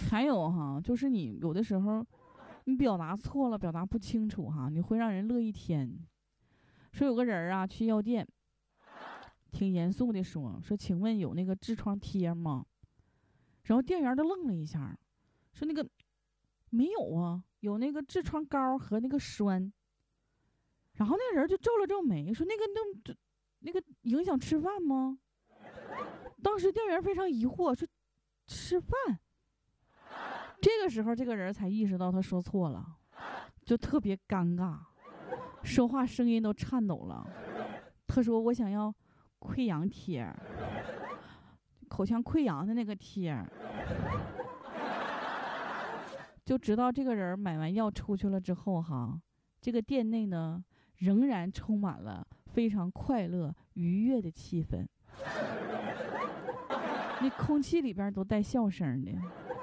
还有哈，就是你有的时候你表达错了，表达不清楚哈，你会让人乐一天。说有个人啊去药店，挺严肃的说请问有那个痔疮贴吗？然后店员都愣了一下，说那个没有啊，有那个痔疮膏和那个栓。然后那人就皱了皱眉，说那个影响吃饭吗？当时店员非常疑惑，说吃饭。这个时候这个人才意识到他说错了，就特别尴尬，说话声音都颤抖了。他说我想要溃疡贴，口腔溃疡的那个贴。就直到这个人买完药出去了之后哈，这个店内呢仍然充满了非常快乐愉悦的气氛，那空气里边都带笑声的。